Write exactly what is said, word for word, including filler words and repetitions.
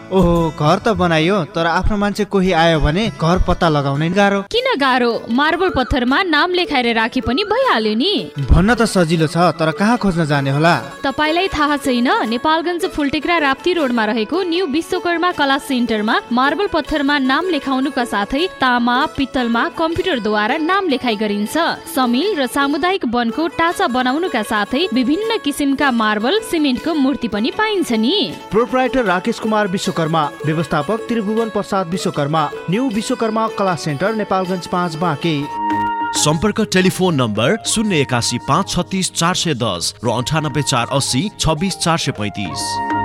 ओहो, घर त बनाइयो तर आफ्नो मान्छे कोही आयो भने घर पत्ता लगाउनै गाह्रो। किन गाह्रो? मार्बल पत्थरमा नाम लेखाएर राखे पनि भइहाल्यो नि। भन्न त सजिलो छ तर कहाँ खोज्न जाने होला? तपाईलाई थाहा छैन? नेपालगञ्ज फुलटेक्रा राप्ती रोडमा रहेको न्यू विश्वकर्मा कला सेन्टरमा मार्बल पत्थरमा नाम लेखाउनुका साथै तामा पित्तलमा कम्प्युटरद्वारा नाम लेखाइ गरिन्छ। समिल र सामुदायिक वनको टाचा बनाउनुका साथै विभिन्न किसिमका मार्बल सिमेन्टको मूर्ति पनि पाइन्छ नि। प्रोप्राइटर राकेश कुमार विश्वकर्मा, व्यवस्थापक त्रिभुवन प्रसाद विश्वकर्मा, न्यू विश्वकर्मा कला सेन्टर, नेपालगञ्ज पाँच बाँके। सम्पर्क टेलिफोन नम्बर शून्य एकासी पाँच छत्तिस चार सय दस र अन्ठानब्बे चार अस्सी छब्बिस चार सय पैँतिस।